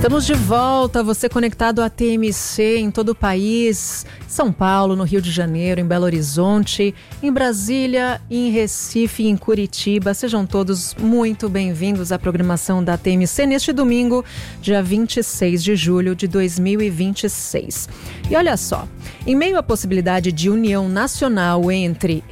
Estamos de volta, você conectado à TMC em todo o país, São Paulo, no Rio de Janeiro, em Belo Horizonte, em Brasília, em Recife, em Curitiba. Sejam todos muito bem-vindos à programação da TMC neste domingo, dia 26 de julho de 2026. E olha só, em meio à possibilidade de união nacional entre